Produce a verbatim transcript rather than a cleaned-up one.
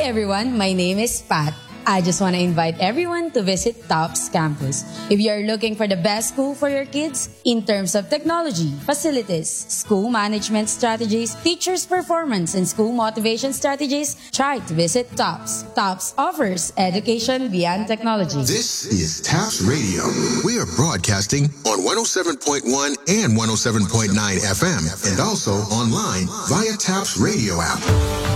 everyone, my name is Pat. I just want to invite everyone to visit TOPS Campus. If you are looking for the best school for your kids in terms of technology, facilities, school management strategies, teachers' performance, and school motivation strategies, try to visit TOPS. TOPS offers education beyond technology. This is TOPS Radio. We are broadcasting on one oh seven point one and one oh seven point nine F M and also online via TOPS Radio app.